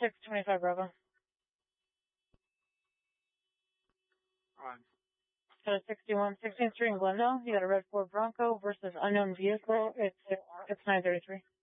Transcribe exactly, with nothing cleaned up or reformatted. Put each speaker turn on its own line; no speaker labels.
six twenty-five Bravo.
On.
So sixty-one, sixteenth Street in Glendale. You got a red Ford Bronco versus unknown vehicle. It's it's nine thirty-three.